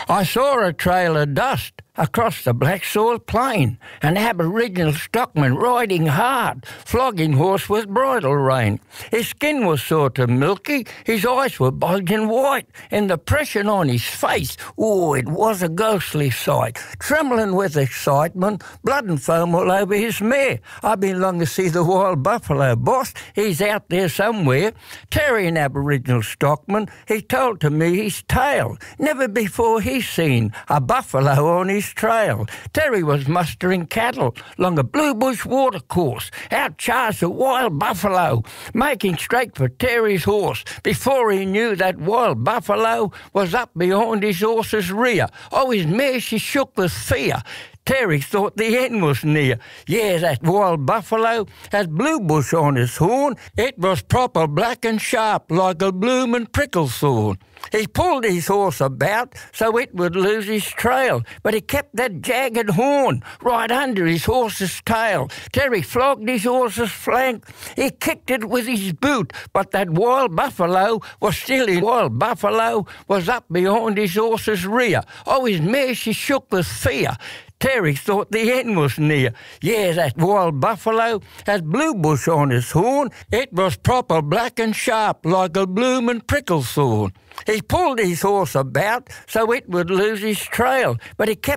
I saw a trail of dust across the black soil plain, an Aboriginal stockman riding hard, flogging horse with bridle rein. His skin was sort of milky, his eyes were bulging white, and the pressure on his face, oh, it was a ghostly sight. Trembling with excitement, blood and foam all over his mare. I've been long to see the wild buffalo, boss. He's out there somewhere. Terry, an Aboriginal stockman, he told to me his tale. Never before he's seen a buffalo on his trail. Terry was mustering cattle along a blue bush watercourse. Out charged a wild buffalo, making straight for Terry's horse. Before he knew, that wild buffalo was up behind his horse's rear. Oh, his mare, she shook with fear. Terry thought the end was near. Yeah, that wild buffalo had blue bush on his horn. It was proper black and sharp like a bloomin' prickle thorn. He pulled his horse about so it would lose his trail, but he kept that jagged horn right under his horse's tail. Terry flogged his horse's flank. He kicked it with his boot, but that wild buffalo was still in. Wild buffalo was up behind his horse's rear. Oh, his mare, she shook with fear. Terry thought the end was near. Yeah, that wild buffalo had blue bush on his horn. It was proper black and sharp like a bloomin' prickle thorn. He pulled his horse about so it would lose his trail, but he kept